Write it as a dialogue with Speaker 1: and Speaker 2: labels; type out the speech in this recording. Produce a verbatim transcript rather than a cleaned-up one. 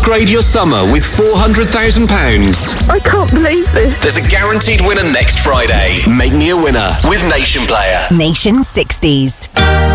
Speaker 1: Upgrade your summer with four hundred thousand pounds.
Speaker 2: I can't believe this.
Speaker 1: There's a guaranteed winner next Friday. Make me a winner with Nation Player.
Speaker 3: Nation sixties.